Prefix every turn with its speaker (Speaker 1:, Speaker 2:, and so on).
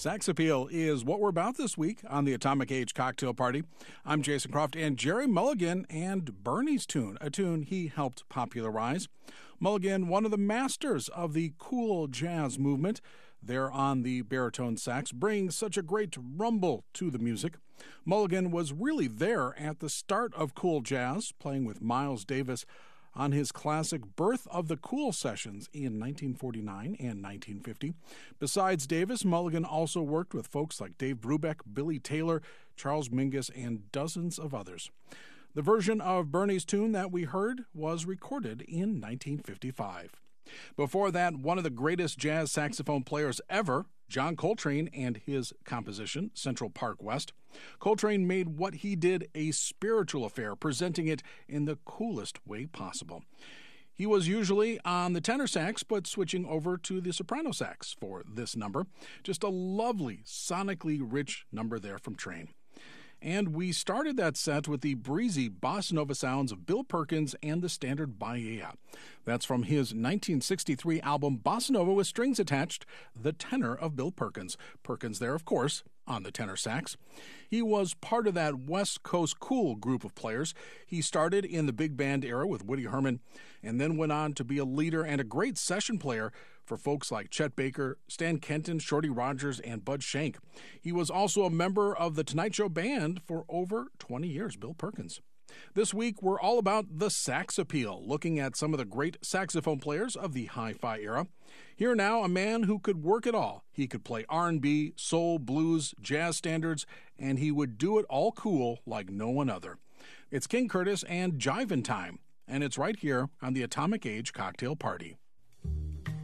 Speaker 1: Sax Appeal is what we're about this week on the Atomic Age Cocktail Party. I'm Jason Croft, and Jerry Mulligan and Bernie's Tune, a tune he helped popularize. Mulligan, one of the masters of the cool jazz movement, there on the baritone sax, brings such a great rumble to the music. Mulligan was really there at the start of cool jazz, playing with Miles Davis on his classic Birth of the Cool sessions in 1949 and 1950. Besides Davis, Mulligan also worked with folks like Dave Brubeck, Billy Taylor, Charles Mingus, and dozens of others. The version of Bernie's Tune that we heard was recorded in 1955. Before that, one of the greatest jazz saxophone players ever, John Coltrane, and his composition, Central Park West. Coltrane made what he did a spiritual affair, presenting it in the coolest way possible. He was usually on the tenor sax, but switching over to the soprano sax for this number. Just a lovely, sonically rich number there from Train. And we started that set with the breezy bossa nova sounds of Bill Perkins and the standard Bahia. That's from his 1963 album Bossa Nova with Strings Attached, The Tenor of Bill Perkins. Perkins there, of course, on the tenor sax. He was part of that West Coast cool group of players. He started in the big band era with Woody Herman and then went on to be a leader and a great session player for folks like Chet Baker, Stan Kenton, Shorty Rogers, and Bud Shank. He was also a member of the Tonight Show Band for over 20 years, Bill Perkins. This week, we're all about the sax appeal, looking at some of the great saxophone players of the hi-fi era. Here now, a man who could work it all. He could play R&B, soul, blues, jazz standards, and he would do it all cool like no one other. It's King Curtis and Jivin' Time, and it's right here on the Atomic Age Cocktail Party.